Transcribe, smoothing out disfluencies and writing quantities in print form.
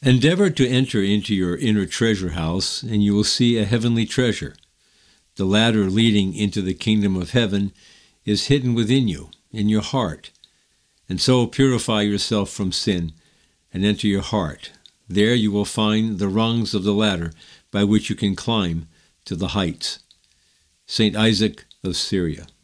Endeavor to enter into your inner treasure house, and you will see a heavenly treasure. The ladder leading into the kingdom of heaven is hidden within you, in your heart. And so purify yourself from sin and enter your heart. There you will find the rungs of the ladder by which you can climb to the heights. St. Isaac of Syria.